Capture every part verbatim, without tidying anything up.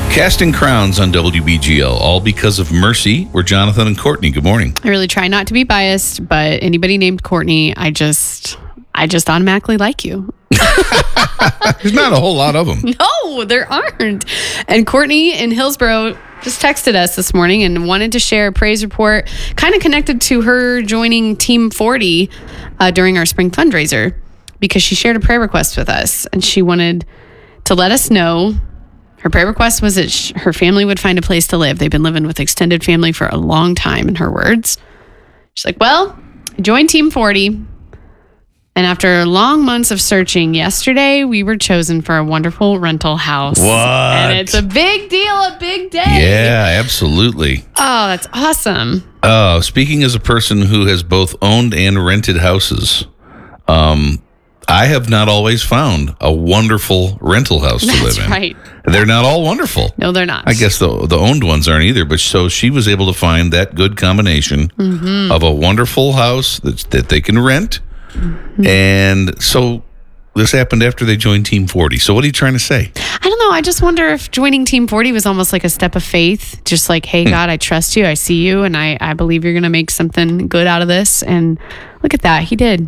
Casting Crowns on W B G L, all because of Mercy. We're Jonathan and Courtney. Good morning. I really try not to be biased, but anybody named Courtney, I just, I just automatically like you. There's not a whole lot of them. No, there aren't. And Courtney in Hillsborough just texted us this morning and wanted to share a praise report, kind of connected to her joining Team forty uh, during our spring fundraiser, because she shared a prayer request with us, and she wanted to let us know. Her prayer request was that sh- her family would find a place to live. They've been living with extended family for a long time, in her words. She's like, well, I joined Team forty, and after long months of searching, yesterday we were chosen for a wonderful rental house. What? And it's a big deal, a big day. Yeah, absolutely. Oh, that's awesome. Uh, speaking as a person who has both owned and rented houses, um, I have not always found a wonderful rental house to That's live in. right. They're not all wonderful. No, they're not. I guess the the owned ones aren't either. But so she was able to find that good combination mm-hmm. of a wonderful house that that they can rent, mm-hmm. and so this happened after they joined Team forty. So what are you trying to say? I don't know. I just wonder if joining Team forty was almost like a step of faith. Just like, hey, hmm. God, I trust you. I see you, and I I believe you're going to make something good out of this. And look at that, he did.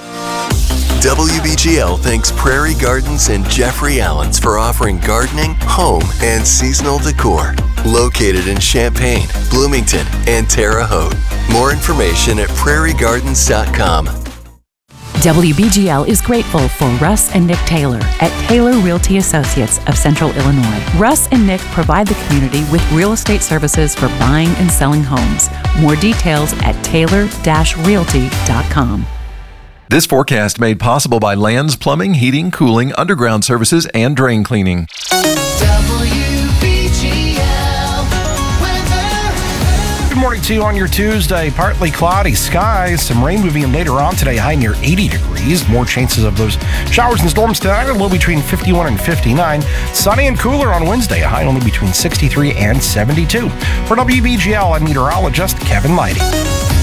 W B G L thanks Prairie Gardens and Jeffrey Allen's for offering gardening, home, and seasonal decor. Located in Champaign, Bloomington, and Terre Haute. More information at prairie gardens dot com. W B G L is grateful for Russ and Nick Taylor at Taylor Realty Associates of Central Illinois. Russ and Nick provide the community with real estate services for buying and selling homes. More details at taylor dash realty dot com. This forecast made possible by Lands Plumbing, Heating, Cooling, Underground Services, and Drain Cleaning. W B G L weather. Good morning to you on your Tuesday. Partly cloudy skies, some rain moving in later on today, high near eighty degrees. More chances of those showers and storms tonight, a low between fifty-one and fifty-nine. Sunny and cooler on Wednesday, a high only between sixty-three and seventy-two. For W B G L, I'm meteorologist Kevin Leidy.